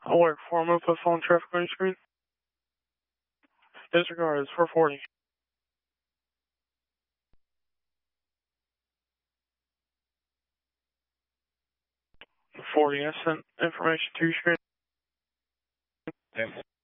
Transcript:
Alert 4, move to phone traffic on your screen. Disregard is 440. 40, I sent information to your screen. Okay.